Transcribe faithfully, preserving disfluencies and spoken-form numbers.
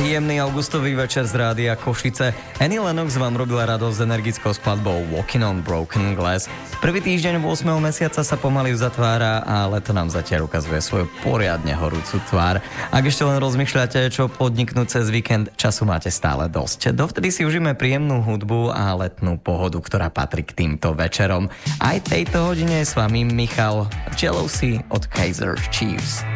Príjemný augustový večer z Rádia Košice. Annie Lennox vám robila radosť s energickou skladbou Walking on Broken Glass. Prvý týždeň ôsmeho mesiaca sa pomaly uzatvára a leto nám zatiaľ ukazuje svoju poriadne horúcu tvár. Ak ešte len rozmýšľate, čo podniknúť cez víkend, času máte stále dosť. Dovtedy si užíme príjemnú hudbu a letnú pohodu, ktorá patrí k týmto večerom. Aj tejto hodine je s vami Michal. Jealousy od Kaiser Chiefs.